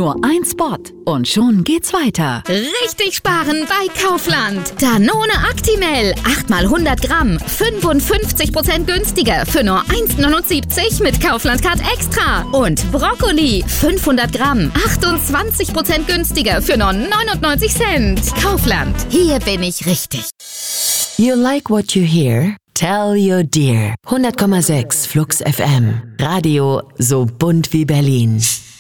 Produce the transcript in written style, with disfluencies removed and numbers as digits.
Nur ein Spot und schon geht's weiter. Richtig sparen bei Kaufland. Danone Actimel, 8 mal 100 Gramm, 55% günstiger für nur 1,79 mit Kaufland Card Extra. Und Brokkoli, 500 Gramm, 28% günstiger für nur 99 Cent. Kaufland, hier bin ich richtig. You like what you hear? Tell your dear. 100,6 Flux FM. Radio so bunt wie Berlin.